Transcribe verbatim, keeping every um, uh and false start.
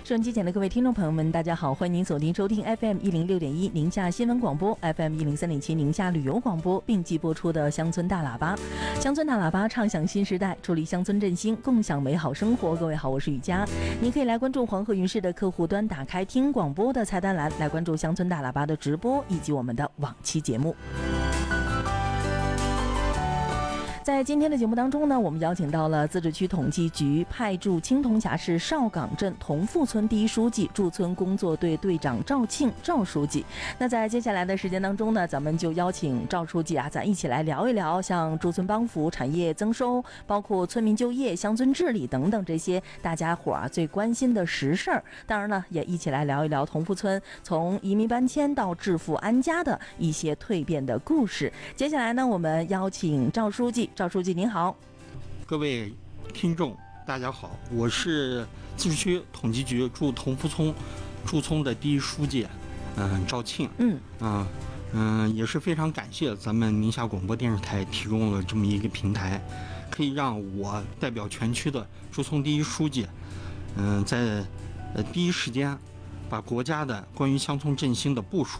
收音机前的各位听众朋友们，大家好，欢迎您锁定收听 F M 一零六点一宁夏新闻广播 ，F M 一零三点七宁夏旅游广播，并机播出的乡村大喇叭。乡村大喇叭畅享新时代，助力乡村振兴，共享美好生活。各位好，我是雨佳，您可以来关注黄河云视的客户端，打开听广播的菜单栏，来关注乡村大喇叭的直播以及我们的往期节目。在今天的节目当中呢，我们邀请到了自治区统计局派驻青铜峡市邵岗镇同富村第一书记、驻村工作队队长赵庆赵书记。那在接下来的时间当中呢，咱们就邀请赵书记啊，咱一起来聊一聊像驻村帮扶、产业增收，包括村民就业、乡村治理等等这些大家伙啊最关心的实事儿。当然呢，也一起来聊一聊同富村从移民搬迁到致富安家的一些蜕变的故事。接下来呢，我们邀请赵书记。赵书记您好。 各位听众大家好，我是自治区统计局驻同富村驻村的第一书记嗯、呃、赵庆。嗯啊嗯、呃、也是非常感谢咱们宁夏广播电视台提供了这么一个平台，可以让我代表全区的驻村第一书记嗯、呃、在呃第一时间把国家的关于乡村振兴的部署